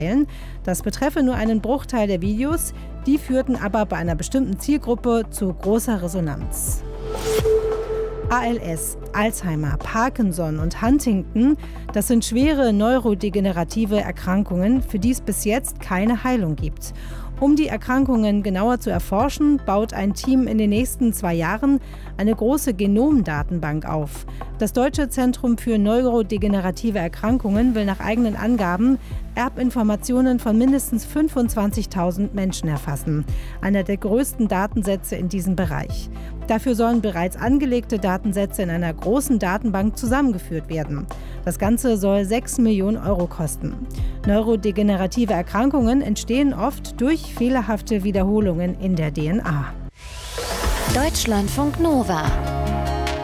Das betreffe nur einen Bruchteil der Videos, die führten aber bei einer bestimmten Zielgruppe zu großer Resonanz. ALS, Alzheimer, Parkinson und Huntington, das sind schwere neurodegenerative Erkrankungen, für die es bis jetzt keine Heilung gibt. Um die Erkrankungen genauer zu erforschen, baut ein Team in den nächsten 2 Jahren eine große Genomdatenbank auf. Das Deutsche Zentrum für neurodegenerative Erkrankungen will nach eigenen Angaben Erbinformationen von mindestens 25.000 Menschen erfassen. Einer der größten Datensätze in diesem Bereich. Dafür sollen bereits angelegte Datensätze in einer großen Datenbank zusammengeführt werden. Das Ganze soll 6 Millionen Euro kosten. Neurodegenerative Erkrankungen entstehen oft durch fehlerhafte Wiederholungen in der DNA. Deutschlandfunk Nova